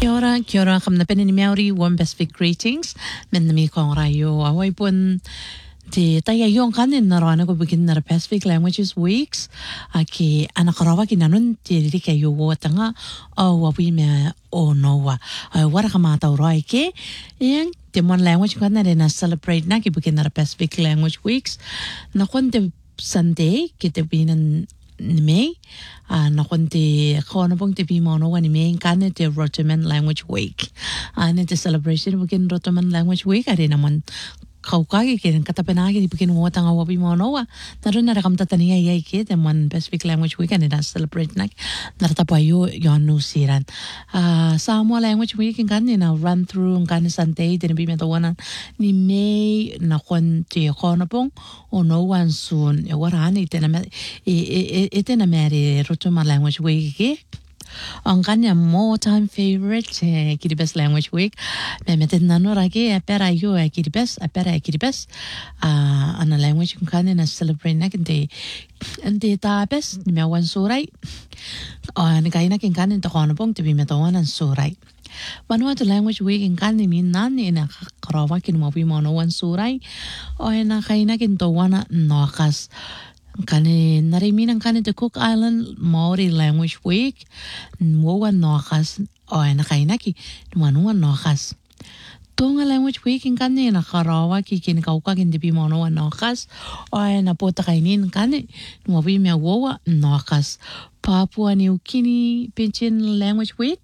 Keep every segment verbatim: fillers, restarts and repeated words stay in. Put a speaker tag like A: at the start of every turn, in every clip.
A: Kia ora, kia ora, kam na pene ni Maori, warm Pacific greetings. Men na mi kong rayo, away pun te taya yung kanin na rana ko begin na Pacific Languages Weeks. Aki anakarawa ki nanun te rika yo watanga o wawi me o noa. Wara ka mata urai ke, yang te mon language ko na rin na celebrate na ki begin na Pacific Language Weeks. Na kon te Sunday, ki te binan ni me uh, na konti kono pong te pimono wani me kane te Rotoman Language Week ane te celebration bukin Rotoman Language Week are naman kaukagi ken katapenagi di bukin mo tanga wapi mono wa naron na rakam tataniya yai ke te man Pacific Language Week ane na celebrate nak narta pa yo yon no siran uh, Samoa Language Week kane na run through kane Sunday te bi meta wana ni me na konti kono pong o no one soon e warani te na e e te na mere Rotoman Language Week ke ang kanya more time favorite eh, Kiribati Language Week me meten nano ragi apera yo e Kiribati apera e Kiribati ah ana language kung kanya na celebrate na kinte ante tapes ni me wan surai ah ni kaya na kin kanya to kono pong te bi metawan an surai Vanuatu Language Week in kani min nani na karawa kin mo bi mono wan surai o na kaya na kin to wana nokas kani narimin ang kani the Cook Island Maori Language Week mo wan nokas o na kaya na ki manuan nokas Tonga Language Week in kani na karawa ki kin kauka kin di bi mono wan nokas o na pota kainin kani mo bi me wowa nokas Papua New Guinea Pidgin Language Week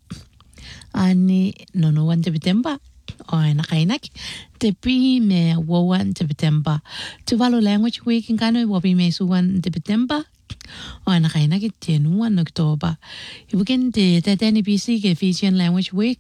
A: ani nono wan September o na kainak te pi me wowan September Tuvalu Language Week in kano wabi me suwan September o na kainak te nuwan October ibukin te teteni B C ke Fijian Language Week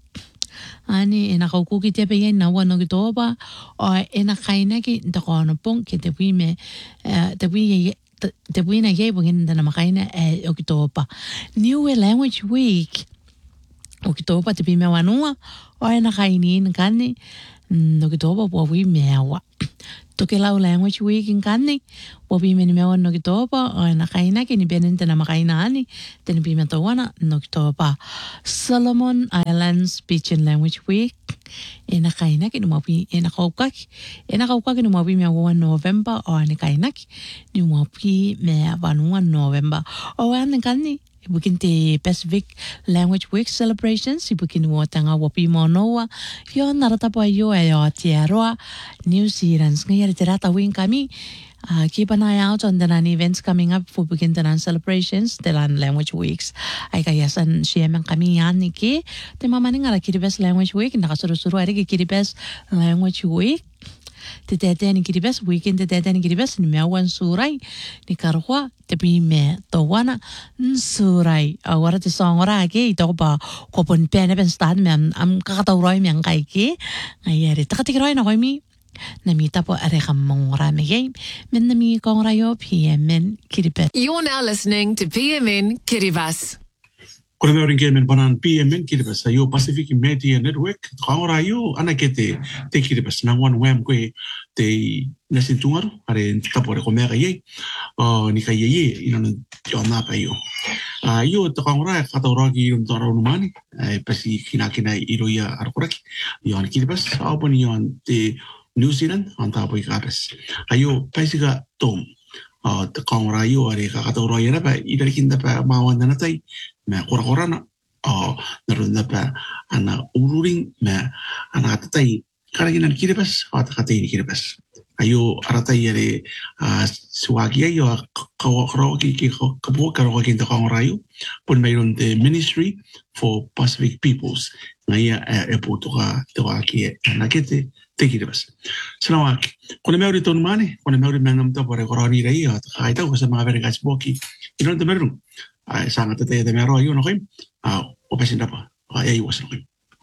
A: ani ina kaukuki te pe na wan October o ina kainak te kono pong ke te pi me te pi te pi na ye bukin na makaina e October New Language Week Okitoba te pime wanua o e na kainin kani Okitoba wawi mewa toke lau Language Week in kani wawi meni mewa Okitoba o e na kaina kini benente na makaina ani teni pime tawana Okitoba Solomon Islands Pidgin Language Week e na kaina kini wawi e na kaukaki e na kaukaki ni wawi mewa November o e na kaina ni wawi mewa wanua November o e na kani Ibukin te Pacific Language Week celebrations ibukin mo tanga wapi monoa yo narata po yo e yo tiaroa New Zealand ngayari tirata wing kami uh, keep an eye out on the nan events coming up for bukin tanan celebrations tanan Language Weeks ay kayasan siyemang kami yan ni ki te mamaning ala Kiribati Language Week nakasuru-suru ari ki Kiribati Language Week te tete ni Kiribati weekend te tete ni Kiribati ni mewan surai ni karwa te bi me to wana surai awara te songora ke ito ba ko pon pene ben stad me am kakatawroy me ang kai ke ngayari takatikroy na ko mi namita po are kamongora me game men nami kongrayo P M N Kiribati.
B: You're now listening to P M N Kiribati.
C: Kore me orin men banan P M N Kiribati yo Pacific Media Network kaora yo ana kete te Kiribati na one wem ko te nasin tungaru are tapore ko mega ye o ni ka ye ino yo na pa yo a yo to kaora ka to rogi un to ro mani e pasi kina kina iro ya arkoraki yo an Kiribati a oponi yo te New Zealand on tapo ikapes ayo paisiga tom a te kaora yo are ka to ro ya pa ida kinda pa mawan na tai me kora-kora na o naroon na pa ana ururing me ana atatay karaginan Kiribati o atakatay ni Kiribati ayo aratay yari suwagi ayo karawagi kabuo karawagi na kangarayo pun mayroon the Ministry for Pacific Peoples ngaya e puto ka tawaki nakete te Kiribati salawaki kung na mayroon ito naman kung na mayroon manamta pare korani rayo at kahit ako sa mga verigas boki inon na mayroon ay sangat tatay de mero ayo no kim ah opesin na pa ay iwas no kim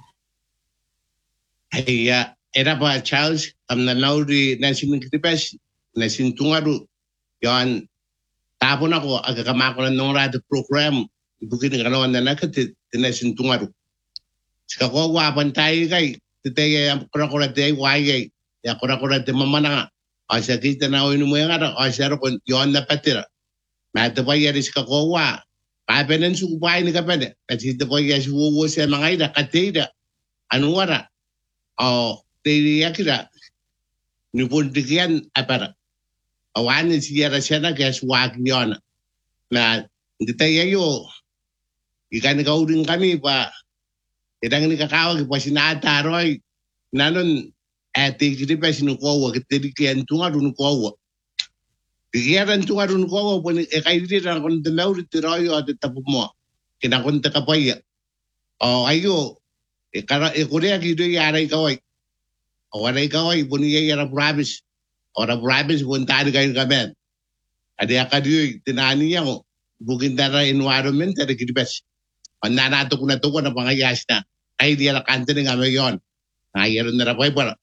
D: ay era pa Charles am na nauri na simin Kiribati na sintungaru yon tapon ako agakama ko ng radio program ibukin ng kanawan na nakati na sintungaru sika ko wapan tayo kay titay am kura-kura day why ya kura-kura de mamana asa kita na oinu mo yang ada asa ro yon na patira mata pa yari sika ko wa Papenan su pai ni kapede. Kasi te poi yes wo wo se mangai da kateida. Anuara. O te yakira. Ni pun dikian apara. Awan si yara sena ke swag yona. Na kita yayo. Ikan ka uding kami pa. Idang ni kakawa ki pa sinata roy. Nanon ati kiti pa sinukowa kiti dikian tunga dunukowa. Dikian tunga dunukowa pun e kai di ran kon te mau di royo ate tapu mo. Kina kon te kapaya. O ayo e kara e korea ki do yara ikawai. O ara ikawai pun ye yara brabis. Ora brabis pun tadi kai kaben. Ada akadi tinani yang bukin dara environment ada kiti bes. Nana to kuna to kuna pangayas na. Ay di ala kante nga mayon. Ngayon na rapoy para.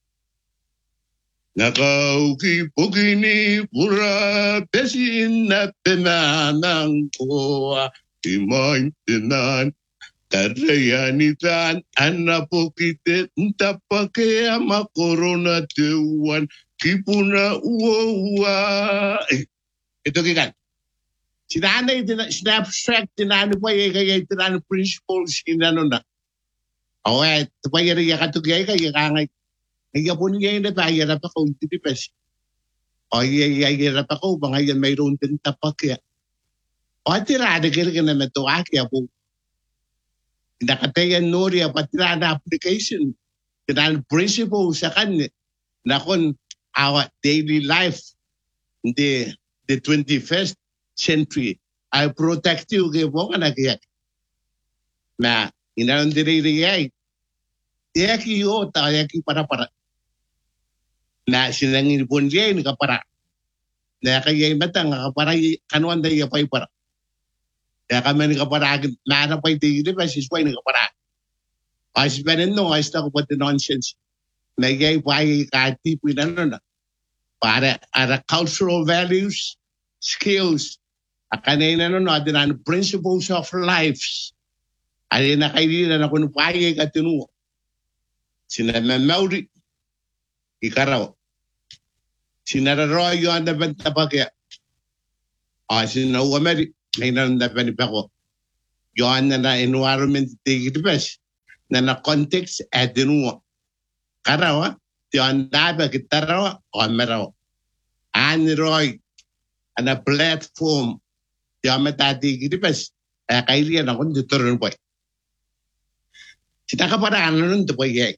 D: Nakauki pugini pura pesin na tenanang ko iman tenan karayanitan anapokite ntapake ama corona tuan kipuna uwa. Ito kikan. Sinanay snapshot tinano pa yung kaya tinano principles inano na. O eh, tapay yung katugay kaya kangay. Kaya po niya yung natayarap ako, hindi pes. O yayarap ako, mga yan mayroon din tapak ya. O tirada kaya ka naman ito kaya po. Nakatayan nori pa tirada application. Tinano principles sa kanya. Nakon, our daily life, the, the twenty-first century ay protective ke po nga nagyak. Na inanon diririay. Yaki yo ta yaki para para. Na sinangin pun dia ni kapara. Na kaya matang kapara kanuan da ya pay para. Ya kami ni kapara na na pay di di pa sisway ni kapara. Ay sipanen no ay sta ko pati nonsense. Na yay pay ka tipo na para ara cultural values, skills. Kanina no adinan principles of lives. Ay na kailina na kuno paye ka tinuo. Sina Mauri ikaraw. Sina Royo anda benta pakya. Ah sina Umeri na nanda pa ko. Yo anda na environment tigibes na na context at tinuo. Karawa ti anda ba kitaraw o meraw. Ani Roy ana platform Yama tadi gitu pas kailan ako dito rin po. Sita ka para ano nun to po yay.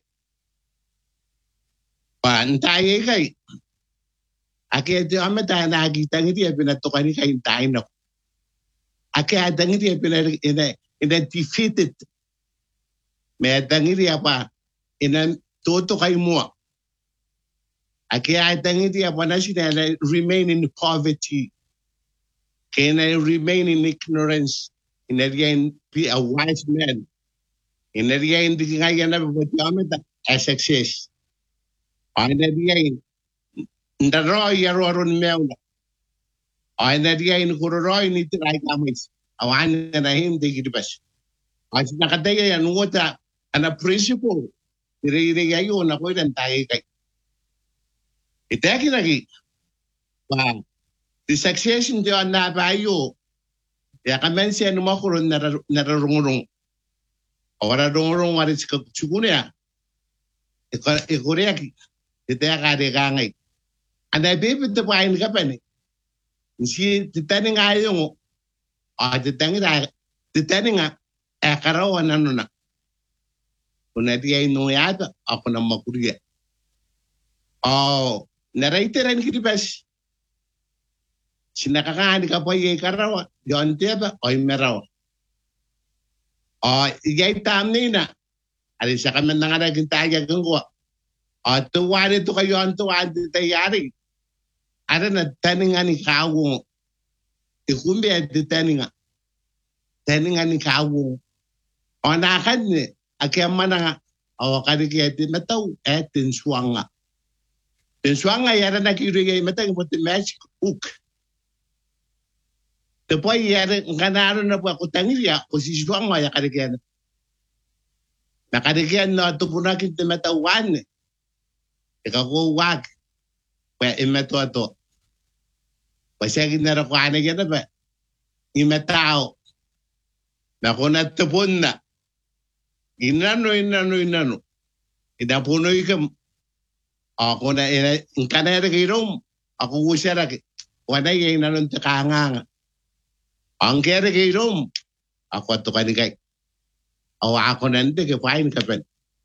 D: Pantay kay. Aki ito ama tayo nakikita ng iti pinatukan ni kain tayo no. Aki adang iti ina-defeated. May adang iti apa ina-tuto kay mo. Aki adang iti apa na siya remain in poverty. Can I remain in ignorance? In the end, be a wise man. In the end, the guy na pagkakamit as success. In the end, the roy yaron mewn. In the end, kuro roy ni try kamit. Awan na him di gidbas. As nakataya yan wata ana principle. Dire-dire yayo na ko dan tayo kay. Itaki lagi. Wow. The succession di na bayo. Ya kamen siya numakuron nararungurong. O nararungurong waris kagtsukunya. Ikoreaki. Ito ya kade kangay. Anda bebe te pain ka pa ni. Si titani nga yung o titani nga titani nga e karawan ano na. Kung nati ay nuyata ako na makuriya. O naraytiran kitibas. Sinakakani ka po yung karawa. Yon tiba o yung merawa. O iyay tam na. Alisa kami na nga naging tayo kang kuwa. O tuwari to kayo ang tuwari tayari. Ara na taninga ni kawo. Ikumbi at taninga. Taninga ni kawo. O nakad ni. Akyama na nga. O karikiyati na tao. Eh tinswanga. Tinswanga yara na kirigay matang mo ti magic hook. Depois yara kanaro na po ako tangilya. O si swanga ya karikiyana. Nakarikiyan na ito po na kita matawan. Ikaw ko wag. Kaya imeto ito. Pasagin na rin ko ana yan ba? Imetao. Na kona tepon na. Inano, inano, inano. Ina puno ikam. Ako na, in kanere kay Rome. Ako usara kay. Wana yung inano ta kaanganga. Ang kere kay Rome. Ako ato kanikay. Awa ako nante kay pain kapen.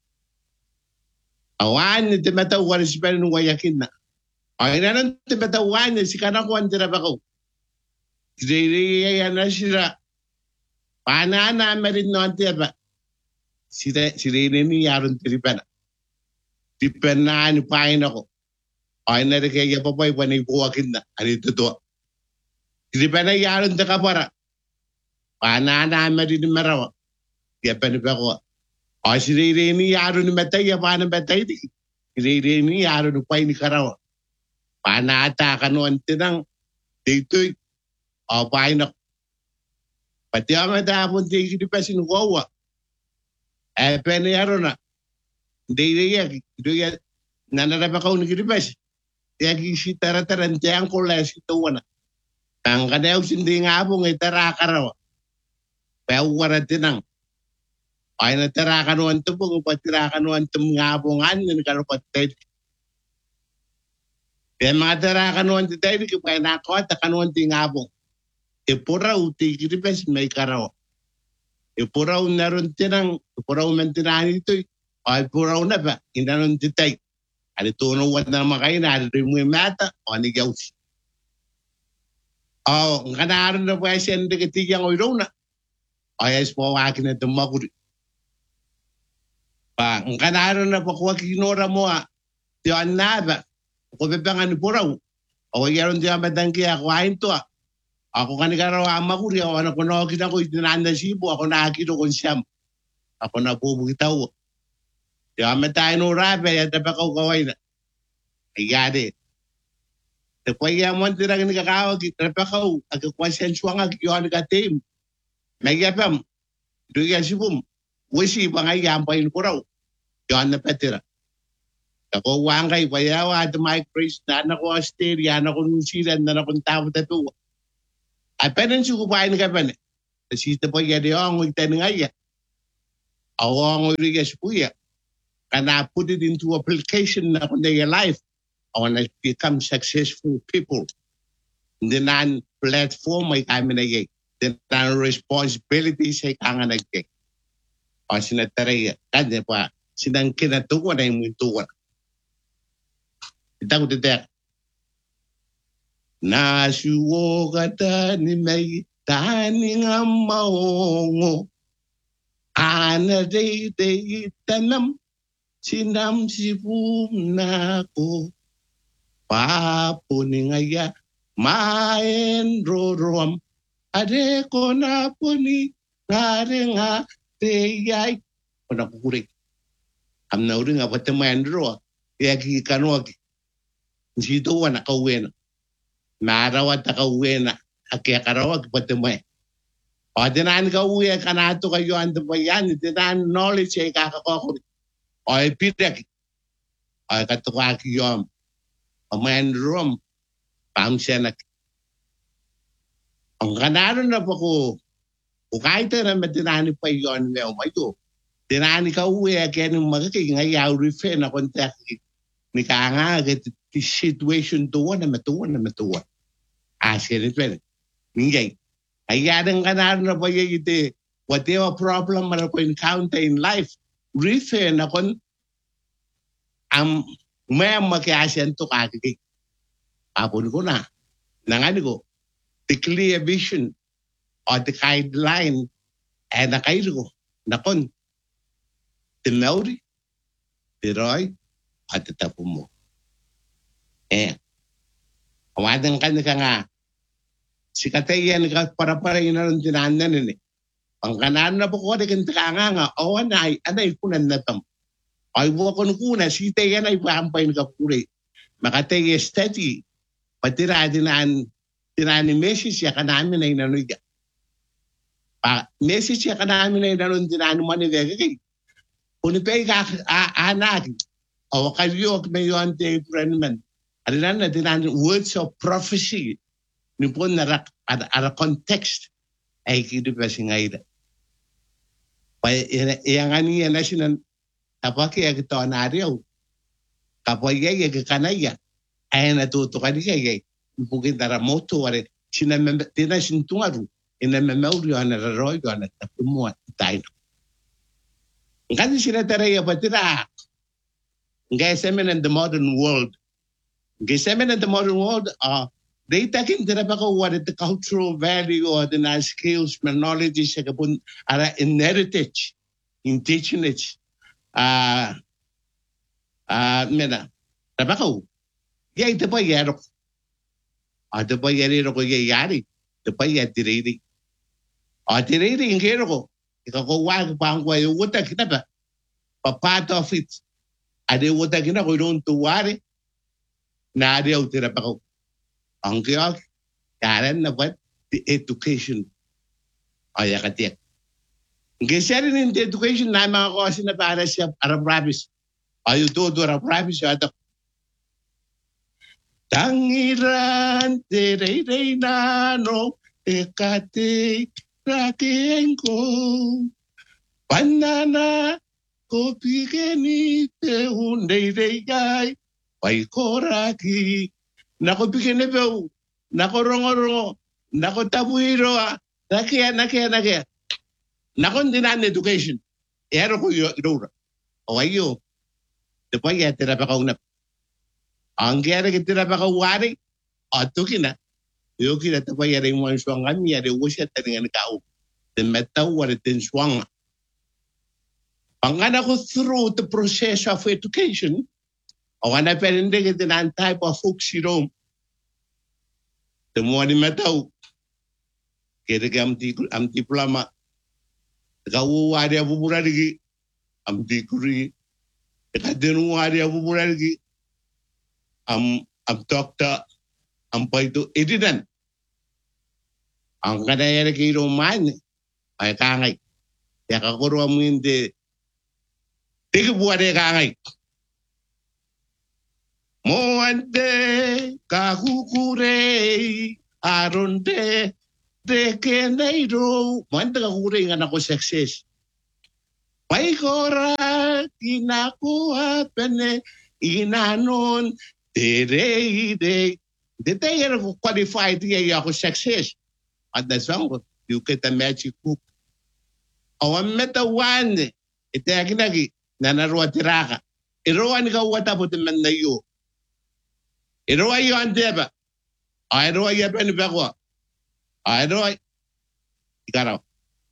D: Awan, iti matawa si Peno wayakin na. Ay na nang iti matawa niya, si kanakuan tira ba ko. Siririya na sila. Paana na merin no ante ba. Sira sirene ni yaron tiripan. Tipen na ni pain ako. Ay na rin kaya papay panay buwakin na. Ano ito to? Tiripan na yaron ta kapara. Paana na merin ni marawa. Kaya pa ko. Ay sirene ni yaron ni matay. Paana matay di. Sirene ni yaron ni pain ni karawa. Paana ata ka no ante nang. Dito'y. O pain ako. Pati ang matapon di kinipa sinukawa. Eh, penayaro na. Hindi niya, hindi niya, nanarap ako ni kinipas. Kaya si tara-taran, tiyang ko lang si tuwa na. Ang kanayaw sindi nga po, ngay taraka raw. Kaya waratin ang. Ay na taraka nuwan to po, patiraka nuwan to nga po nga, nyo kalapatid. Kaya mga taraka nuwan to tayo, kaya nakuha, takanuwan to nga po. Ipuraw, tikiripas, may karaw. Ipuraw na rin tinang, ipuraw man tinahan ito, ay ipuraw na ba, inanon titay. Ano tunuwan na naman kayo, narin mo yung mata, o anigaw siya. O, ang kanaran na po ay siya nagatigyang o iraw na. Ay, ayos po akin na tumakuri. Ang kanaran na po kuwa kinura mo, tiyan na ba, kung bebangan ipuraw, o yaron tiyan matangki ako, ayin to ah. Ako kanikaraw ang makuri, ako na kunogin ako, itinanda sibo, ako nakakito kong siyam. Ako na pubugitaw. Di kami tayo nung rabe, at napakaw kaway na. Ay gade. Tapos yung mga tirang nikakawag, napakaw, agkakwasenswa nga, yung nikatim. May yapam, doon yan sibum. Wisi pa nga yampayin ko raw. Yung napatira. Ako wangay, payawa, at my praise, na anak ko asteria, anak ko nusilan, na anak ko tawad at tuwa. Ay, pwede siya kupain ka pa na. Nasita po yan yung magtanong nga yan. Ako ang urigas po yan. Kana put it into application na kung their life. I want to become successful people. Hindi na platform ay kami na yan. Hindi na responsibilities ay kanga na yan. O sinataray, kanya pa, sinang kinatuwa na yung muntuwa. Ito ko tiyak. Nasuwo kata ni may taning ang maongo. Ana day day tanam sinam sipum na ko. Papuning aya maen rorom. Ade ko na po ni ngare nga teyay. O nakukurik. Am na uri nga patamayan ro. Kaya kikanwag. Sito wa nakauwi na. Marawat na kauwi na. Kaya karawag patamay. O dinan kauwi ka na ito kayo ang tabayan. Dinan knowledge ay kakakokuri. O ipitek. O katukak yom. O mayan rom. Pam siya na. Ang kanaro na po ko. Kung kahit na matinani pa yun. Ito. Dinani kauwi kaya nung magkakik ngayaw refer na kontak. Ni kaangagit the situation tuwa na matuwa na matuwa. Askin it well. Ningay. Ayadang kanaro na po yung ito. Whatever problem na po encounter in life. Refer na kon ang may makiasyan to kakikik. Apon ko na. Nangani ko. The clear vision or the guideline ay nakairo ko. Nakon. Tinauri. Tiroy. At itapo mo. Eh. Awadang ka na ka nga. Si katayan ka para-para yun na rin tinahanan nini. Ang kanan na po ko na kinta ka nga nga. O anay. Anay kunan na tam. Ay wakon kuna. Si tayan ay pahampayin ka puri. Makatay esteti. Patira dinaan. Tinani message ya kanamin na inanuy ka. Pa, message ya kanamin na inanuy tinani mo ni Vega. Unipay ka anak. O kayo may yun tayo friend man. Arinan na tinani words of prophecy. Nipon na rak, at ara context. Ay kito pa si ngayon. Pa yang ani national tapaki ya kita nario. Kapwa ya ya kanaya. Ay na to to kanaya ya. Bukin tara moto wale sina membe tena sintungaru. Ina memaurio ana royo ana tapumua taino. Ngani sina tara ya patira. Ngai semen in the modern world. Ngai semen in the modern world uh they taking the bako what the cultural value or the nice skills, knowledge sa kapun ara in heritage, indigenous uh uh mena. Tabako. Ya ito pa yero. Ah ito pa yero ko yari. Ito pa yatiriri. Ah tiriri ingero ko. Ikaw ko wag pa ang kwayo wuta kita ba. Pa part of it. Ade wuta kita ko doon tuwari. Na ade au tira pa ko. Ang kaya karen na ba the education. Ay katiyak. Ngesarin in the education na mga kasi na para siya Arab Rabis. Ayo to do Arab Rabis ata. Tangiran tere reinano ekate rakengo banana kopi keni te hunde reigai pai koraki nako pikene beu nako rongo nako tabuiro nakia nakia nakia nako dinan education ero ko yo dora o ayo depois ya terapia ka una angkara kita dapat kawari, atau kina, yo kita dapat ya dengan suangan ni ada usia dengan kau, dan metahu ada dengan suang. Pangan aku through the process of education, awan apa yang dia dengan type of folks itu, semua di metahu, kita amti amti pelama, kau ada apa pula lagi, amti kuri, kadenu ada apa pula lagi. Am am dokter am pa itu edidan ang kadaya na kiro man ay kangay ya kakuro mo hindi tiki buwade kangay mo ante kakukure aronde de keneiro mo ante kakukure nga nako success may kora kinakuha pene inanon Tere, tere, tere, you're qualified to get your success. At the song, you get a magic book. Oh, I met the one, it's a ginagi, Nanarua Tiraka. Iroan go what about the men that you. Iroa you on Deba. I know you have been backward. I know I got out.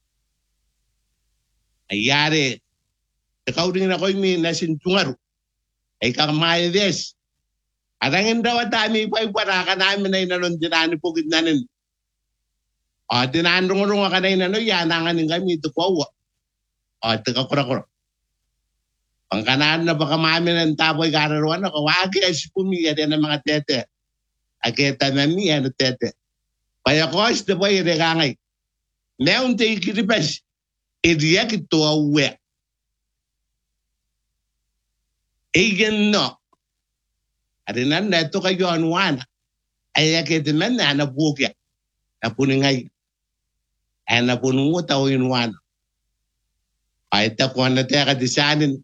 D: A yare, the counting of me, Nasin Tungaru. I got my this. Arangin daw at dami pa para ka namin na inanon dinani po gitnanin. O, dinanrong-rong ka na inano, yanangan ng kami ito po. O, ito ka kura-kura. Pangkanaan na baka mami ng tapoy kararuan ako, wagi ay pumiya din ng mga tete. Akita na miya ng tete. Kaya ko, ito po yung rekangay. Meron tayo kiribas, iriyak ito awe. Igen no. Arinan na ito kayo anuana. Ay yakit man na nabukya. Napuningay. Ay napunungot ako inuana. Ay takuan na tayo kadisanin.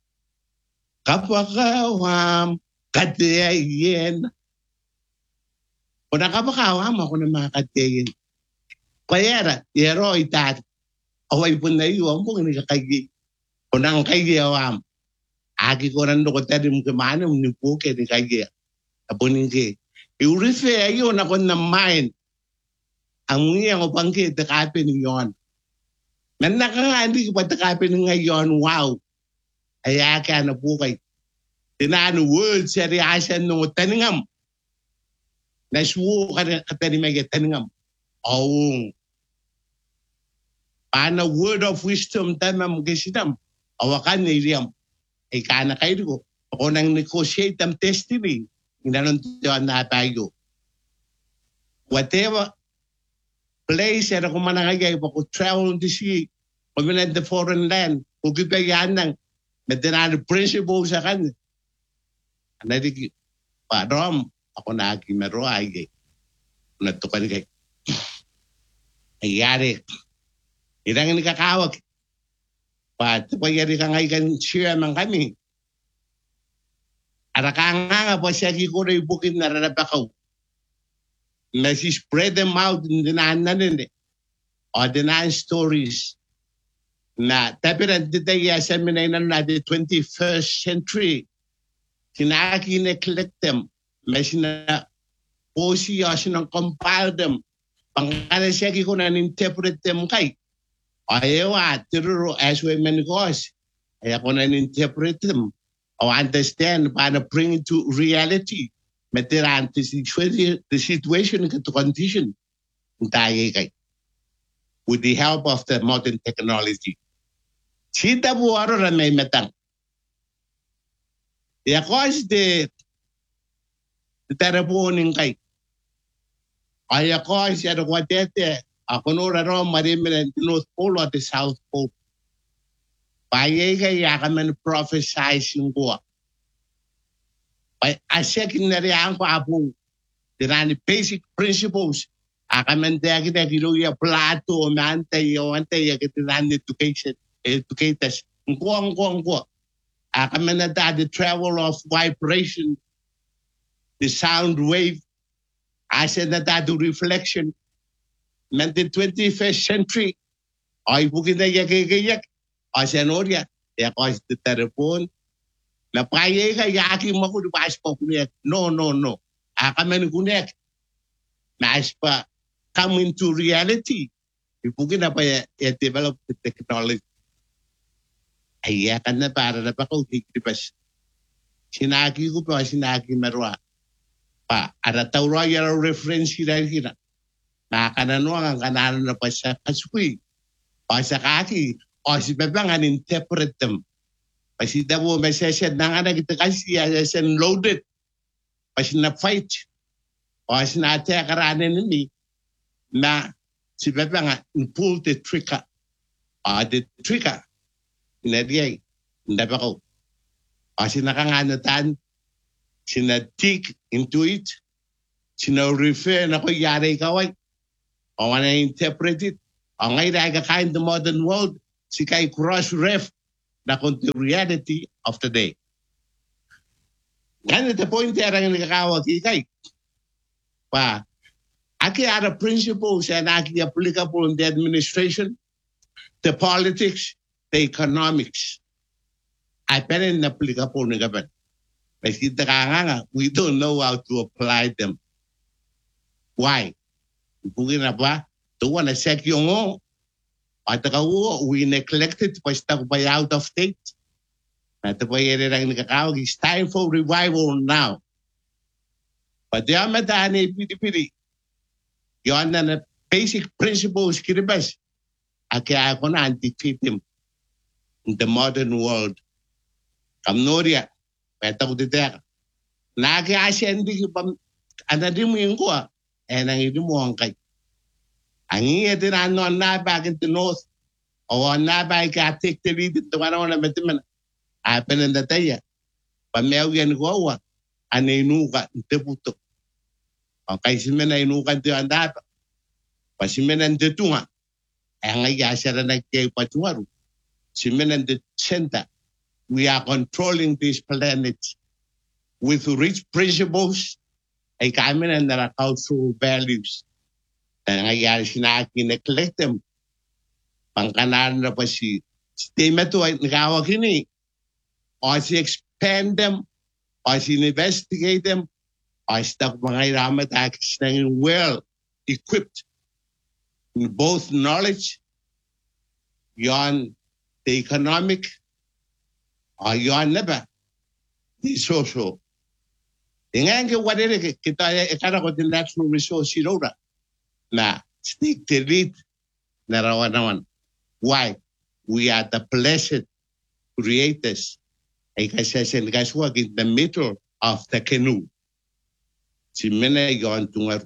D: Kapakawam katiyayin. Kung nakapakawam ako ng mga katiyayin. Kaya ra, yero itat. Away po na iyo, ang po nakakagi. Kung ang kagiyawam. Agi ko rin ko tayo mo kumana mo ni Puke ni kaya. Apunin ki. Iurife ayo na ko na mind. Ang mga ko pangki takapin yon. Man nakakandi ko pa takapin ngayon. Wow. Ay ka na Puke. Tinano world seriasan no taningam. Naswo ka na katani may taningam. Oh. Paano word of wisdom tamam gisidam. Awakan ni Liam. Ay kana kayo ko. Ako nang negotiate ang testimony. Inanuntuan na tayo. Whatever place na ako manangagay, ako travel to see, kung in the foreign land, kung kipayan ng medinano principle sa kanya. Nadig, parom, ako na aking mero ay natukan kay. Ayari. Irang nikakawag. But payari ka ngay kan share man kami. Arakanga pa siya kiko na ibukin na rarapakaw. Na si spread them out in the nanan or the nine stories. Na tapiran dito ya seminay na the twenty-first century. Kinaki neglect them. May sina posi ya sinang compile them. Pangkana siya kiko na interpret them kay. Ayaw tiro as women goes. Ayaw ko na interpret them. Or understand paano bring it to reality. Matiran the situation, the situation to condition. Tayo kay. With the help of the modern technology. Sita buwaro na may metang. Yakos de the telephone kay. Ayakos ya kwatete. Ako no raro marimin the North Pole or the South Pole. Payega yakaman prophesizing ko. By a secondary anko apo, the basic principles. Akaman dagi dagi ya Plato mante yo ante ya kitiran education educators. Ngko ngko ngko. Akaman na the travel of vibration, the sound wave. I said that that the reflection. Meant the twenty-first century. Ay bukin na yak-yak-yak. Ay sanoria. Ya kasi the telephone. Na paye ka yaki mo ko diba aspa kunek. No, no, no. Akaman kunek. Na aspa come into reality. Ibukin na pa ya develop the technology. Ay yakan na para na pa ko hikripas. Sinaki ko pa sinaki marwa. Pa, ada tauro ya reference kira-kira. Nakakanano ang kanano na pa sa kasui. O sa kaki, o si Bebang an interpret them. Kasi dabo may session na nga na kita kasi session loaded. Kasi na fight. O si nate akaranin nini na si Bebang pull the trigger. O the trigger. Inadiyay. Indaba ko. O si nakanganatan, sina-dig into it. Sina-refer na ko yari kaway. I want to interpret it. Ang ngayon ay kakain the modern world, si kay cross-ref na kung the reality of the day. Ganit the point ay ang nakakawag kay. Pa, aki are principles and aki applicable in the administration, the politics, the economics. Ay pwede na applicable na gaban. Kasi nga, we don't know how to apply them. Why? Bugin na ba? Tuwa na sek yung o. At ako, we neglected basta ko ba out of state. At ako yun lang nakakawag. It's time for revival now. But di ang matani, pili-pili. Yun na na basic principles kiribas. At kaya ako na anti-fit him in the modern world. Kamnoria. Pwede ko dito. Nag-asya hindi ko pa, anadim mo yung kuha. Eh, nang ito mo ang kay. Ang iya din ano na back in the north. O na ba ka take the lead ito ka naman na betiman. Apen na dataya. Pamayaw yan ko awa. Ano inuka. Ito puto. O kay si men na inuka ito ang data. Pasi men ang dito nga. Eh nga yasya na nagkaya patuwaro. Si men ang dito center. We are controlling this planet with rich principles. Ay kami na na cultural values. Na nangyayari sinaki, neglect them. Pangkanaran na pa si statement to ay nakawag ini. O si expand them, o si investigate them, o si mga iramat akis na well equipped in both knowledge, yon the economic, o yon na ba, the social. Ngayon kaya wala rin, kita ikara ko din natural resource sinura na stick the lead na rawan naman. Why? We are the blessed creators. Ay kasi sinigasuwag in the middle of the canoe. Si Mena yon tungar.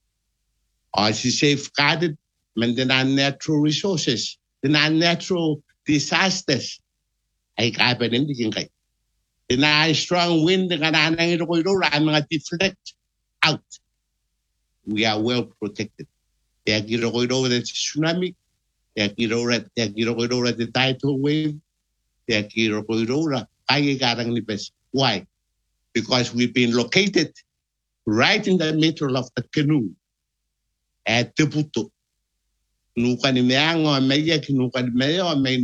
D: O si safeguarded man din ang natural resources, din ang natural disasters. Ay kaya din din kayo. Na strong wind nga nanang ito ko ito, ang mga deflect out. We are well protected. Kaya giro ko ito, the tsunami, Te akirora, te akirora the tidal wave, te akirora, kaya karang nipes. Why? Because we've been located right in the middle of the canoe at Teputo. Nuka ni meango a meya ki nuka ni meo a me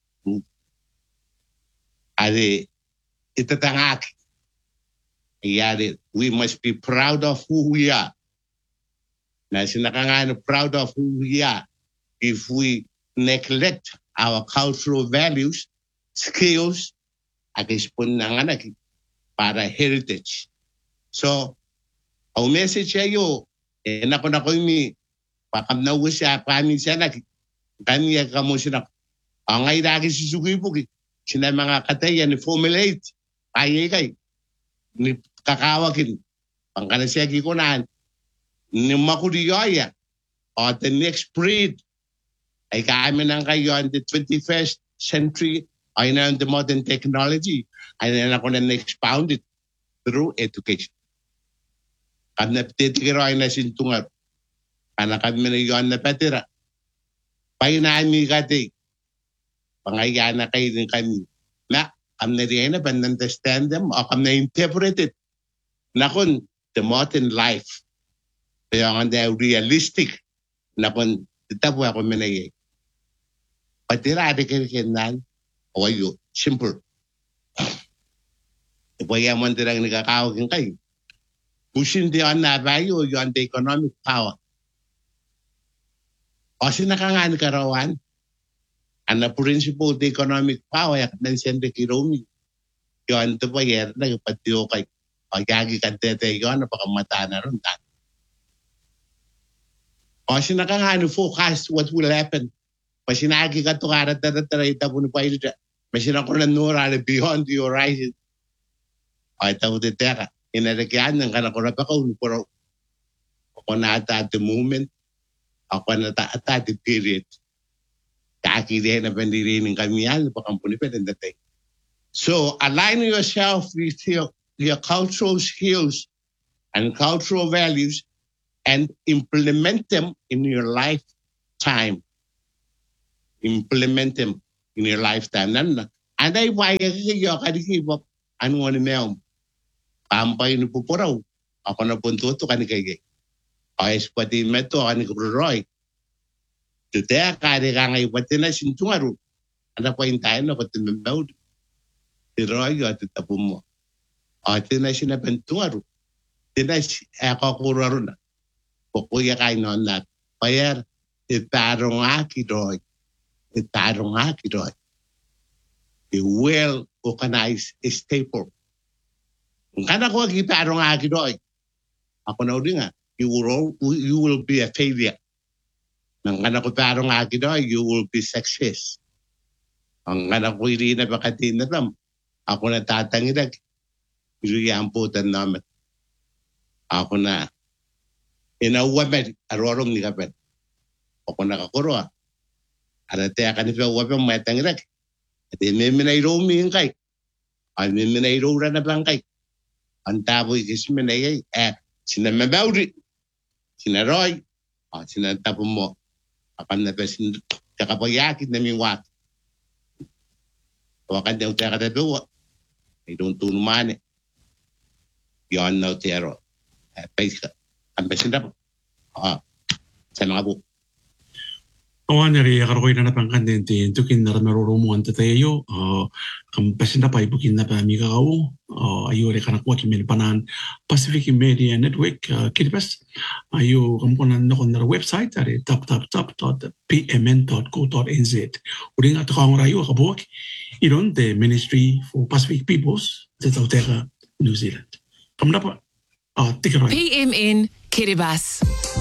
D: Ade itatangaki. Yade, we must be proud of who we are. Na sinakangano proud of who we are. If we neglect our cultural values, skills, akispun nanganaki para heritage. So, our message ayo, eh, nako nako imi, pakam na uwisya, pamin siya naki, kanya kamo siya, ang ay dagi sisugi pugi, sina mga kataya ni formulate, ay kay, ni kakawakin, pangkana siya kikunan, ni makuriyoya, or the next breed, ay kaamin ang kayo in the twenty-first century, ay na the modern technology, ay na ako na expound it through education. Kami na titikiro ay nasintungar, kana kami na yun na patira, pahinami kati, pangayaan na kayo din kami, na kami na rin na understand them, o kami na interpret it, na kung the modern life, kaya nga realistic, na kung titapo ako minayay. Patira adi kirikinan, o ayo, simple. Ipaya mo tirang nagkakawagin kayo. Pushing the on na value, you on the economic power. O sinakangan karawan, ang na principle the economic power, yak nan siyempre kirumi. Yun, ito pa yer, nagpatiyo kay, pagkagi kantete yun, napakamata na ron. O sinakangan focus what will happen. Pasinagi ka to karat-tarat-tarat itapo ni Pailo. Masina ko na nura beyond the horizon. O itapo titeka. Inarikyan ng kanakura pa ko. Ako na ata at the moment. Ako na ata at the period. Kakirihan na pandirinig kami yan. Pakampuni pa rin datay. So align yourself with your, your cultural skills and cultural values and implement them in your lifetime. Implement them in your lifetime. Nan and I why kayo kadikibop ano ni meom. Pampay ni pupuraw. Ako na punto to kanikay. Ay spati meto ani Roy. Today kare ka ngay pati na sintungaru. Ana pa hintayin na pati membaw. Si Roy yo at tapo mo. At na sinabentungaru. Tinas ako kuraro na. Kukuya kay non na. Payer itarong aki Roy. Itarong aki Roy. A well-organized staple. Kung kana ko itarong aki Roy. Ako na uli nga. You will, you will be a failure. Nang kana ko itarong aki Roy, you will be success. Ang kana ko hindi na bakatin na tam. Ako na tatangidag. Iyuyamputan namin. Ako na. Inauwamed. Arorong ni kapet. Ako na kakuro ah. Arate ka ni Pawapang matangidag. At may minayro umingin kay. Ay may minayro na bang kay. Ang taboy kasi minayay. Eh, sinamabawri. Sinaroy. O, sinantapo mo. Apan na pa sin kakapayakit na mingwat. Wakan daw tayo katabawa. Ay doon tunumane. Yon na tero. Eh, pais ka. Ang pasindapo. O, sa mga buko.
C: Awan yari karokoy na napangkandente tukin na marurumuan tatayo kam pasin na pa ibukin na pa mikaw ayo re kanakwa kimil panan Pacific Media Network Kiribati ayo kam konan na kon na website ari tap tap tap dot p m n dot co dot n z uring at kang rayo kabuok iron the Ministry for Pacific Peoples sa Tautera New Zealand kam na pa
B: P M N Kiribati.